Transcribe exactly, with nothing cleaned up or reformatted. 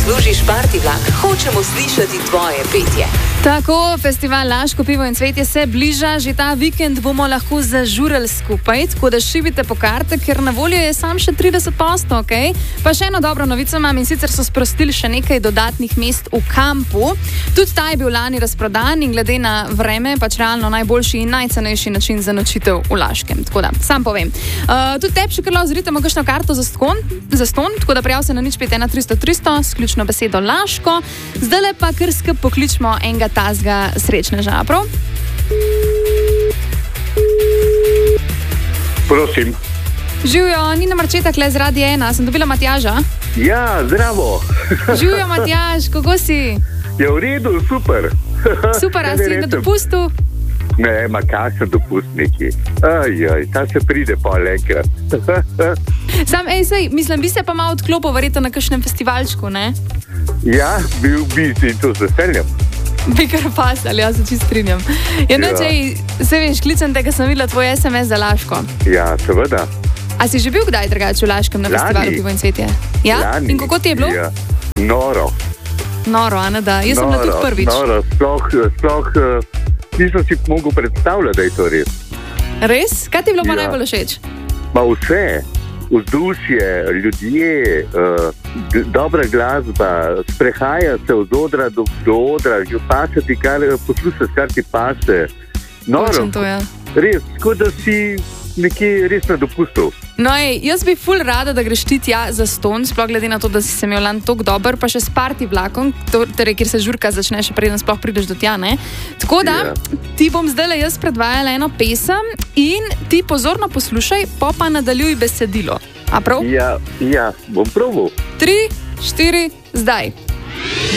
zaslužiš Party vlak, hočemo slišati tvoje petje. Tako, festival Laško pivo in cvetje se bliža, že ta vikend bomo lahko zažurali skupaj, tako da šibite po karte, ker na voljo je sam še trideset posto, ok? Pa še eno dobro novico imam, in sicer so sprostili še nekaj dodatnih mest v kampu. Tudi ta je bil lani razprodan in glede na vreme pač realno najboljši in najcenejši način za nočitev v Laškem. Tako da, sam povem. Uh, tudi tebi še kar lahko zritamo kakšno karto za ston, za ston, tako da prijav se na nič pet ena tristo tristo, s ključno besedo Laško. Zdajle pa kar skup pokličmo enega tazga srečneža, prav? Prosim. Živjo, Nina Marčetak le z Radia ena, sem dobila Matjaža. Ja, zdravo. Živjo, Matjaž, kako si? Je v redu, super. Super, a si na dopustu? Ne, ma kaj se dopust neki. Ajaj, ta se pride pa enkrat. Sam, ej, sej, mislim, bi se pa malo odklopil verjetno na kakšnem festivalčku, ne? Ja, bil bi si to z veseljem. Bi kar pasali, jaz se čist strinjam. Ja, ne, ej, se veš, klicam te, ker sem videla tvoj es em es za Laško. Ja, seveda. A si že bil kdaj drugače v Laškem na Lani. festivalu Pivo in cvetje? Ja? Lani. In kako ti je bilo? Ja. Noro. Noro, a ne da. Jaz sem bila tudi prvič. Noro, sploh, sploh uh, nisem si mogel predstavljati, da je to res. Res? Kaj ti je bilo pa Ja. najbolj všeč? Ma vse, vzdušje, ljudje, uh, g- dobra glasba, sprehaja se od odra do, do odra, že pase ti kar, poslušaš, kar ti pase. Noro, Točno to, ja. res, kot da si nekje res na dopustu. No, ej, jaz bi ful rada, da greš ti tja za ston, sploh glede na to, da si se imel lan toliko dober, pa še s party vlakom, to- torej, kjer se žurka začne, še preden sploh prideš do tja, ne? Tako da, Ja. ti bom zdajle jaz predvajala eno pesem in ti pozorno poslušaj, po pa nadaljuj besedilo. A prav? Ja, ja, bom probal. Tri, štiri, zdaj.